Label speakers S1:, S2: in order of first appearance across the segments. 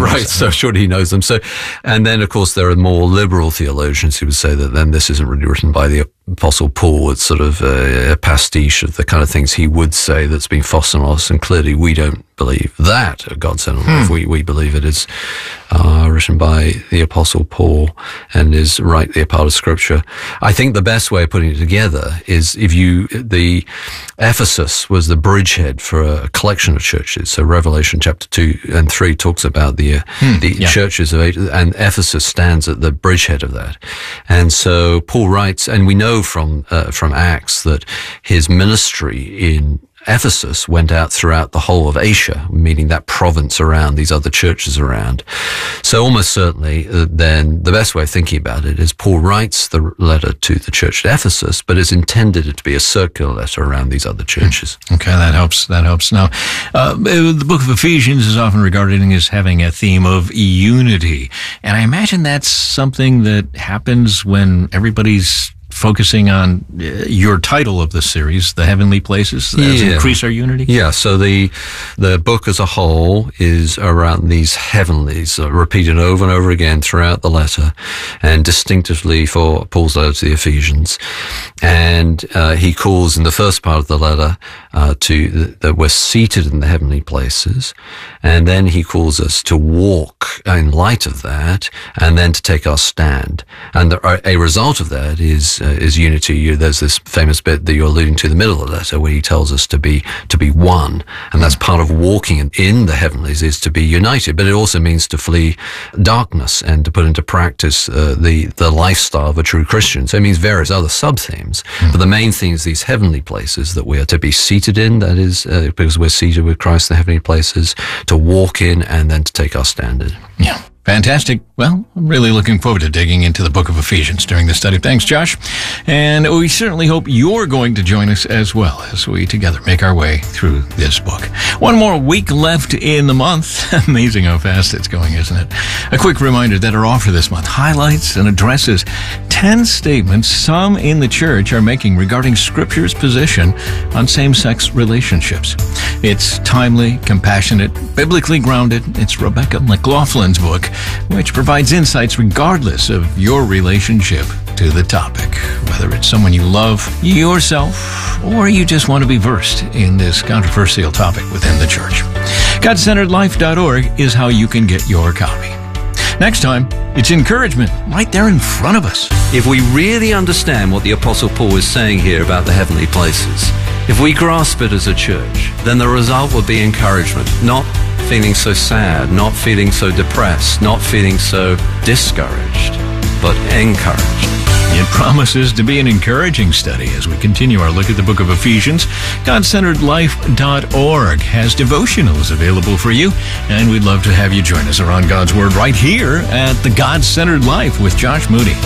S1: Right, so surely he knows them. So, and then, of course, there are more liberal theologians who would say that then this isn't really written by the Apostle Paul. It's sort of a pastiche of the kind of things he would say that's been fostered on us, and clearly we don't believe that at God-centered life. We believe it is written by the Apostle Paul and is rightly a part of Scripture. I think the best way of putting it together is the Ephesus was the bridgehead for a collection of churches. So Revelation chapter 2 and 3 talks about the churches of Asia, and Ephesus stands at the bridgehead of that. And so Paul writes, and we know from Acts that his ministry in Ephesus went out throughout the whole of Asia, meaning that province around, these other churches around. So almost certainly, then the best way of thinking about it is Paul writes the letter to the church at Ephesus, but is intended to be a circular letter around these other churches.
S2: Okay, that helps. Now, the book of Ephesians is often regarded as having a theme of unity, and I imagine that's something that happens when everybody's focusing on your title of the series, The Heavenly Places, as increase our unity?
S1: Yeah, so the book as a whole is around these heavenlies, repeated over and over again throughout the letter, and distinctively for Paul's letter to the Ephesians. And he calls in the first part of the letter that we're seated in the heavenly places, and then he calls us to walk in light of that, and then to take our stand. And a result of that is unity. There's this famous bit that you're alluding to in the middle of the letter where he tells us to be one, and that's part of walking in the heavenlies, is to be united. But it also means to flee darkness and to put into practice the lifestyle of a true Christian. So it means various other sub-themes, but the main theme is these heavenly places that we are to be seated in, that is, because we're seated with Christ in the heavenly places, to walk in, and then to take our stand in.
S2: Yeah. Fantastic. Well, I'm really looking forward to digging into the book of Ephesians during the study. Thanks, Josh. And we certainly hope you're going to join us as well as we together make our way through this book. One more week left in the month. Amazing how fast it's going, isn't it? A quick reminder that our offer this month highlights and addresses 10 statements some in the church are making regarding Scripture's position on same-sex relationships. It's timely, compassionate, biblically grounded. It's Rebecca McLaughlin's book, which provides insights regardless of your relationship to the topic, whether it's someone you love, yourself, or you just want to be versed in this controversial topic within the church. GodCenteredLife.org is how you can get your copy. Next time, it's encouragement right there in front of us.
S1: If we really understand what the Apostle Paul is saying here about the heavenly places, if we grasp it as a church, then the result will be encouragement, not feeling so sad, not feeling so depressed, not feeling so discouraged, but encouraged.
S2: It promises to be an encouraging study as we continue our look at the book of Ephesians. GodCenteredLife.org has devotionals available for you, and we'd love to have you join us around God's Word right here at the God-Centered Life with Josh Moody.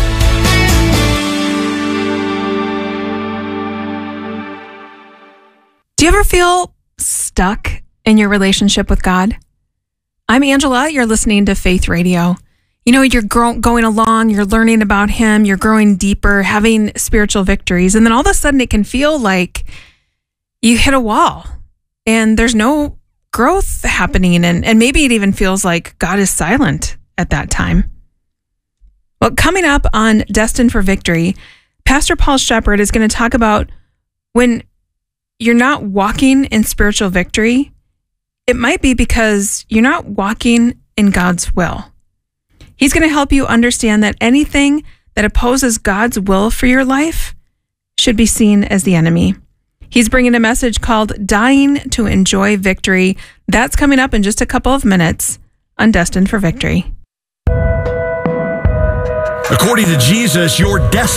S3: Do you ever feel stuck in your relationship with God? I'm Angela. You're listening to Faith Radio. You know, you're going along, you're learning about Him, you're growing deeper, having spiritual victories, and then all of a sudden it can feel like you hit a wall and there's no growth happening, and maybe it even feels like God is silent at that time. Well, coming up on Destined for Victory, Pastor Paul Shepherd is going to talk about when you're not walking in spiritual victory, it might be because you're not walking in God's will. He's going to help you understand that anything that opposes God's will for your life should be seen as the enemy. He's bringing a message called Dying to Enjoy Victory. That's coming up in just a couple of minutes on Destined for Victory.
S4: According to Jesus, your destiny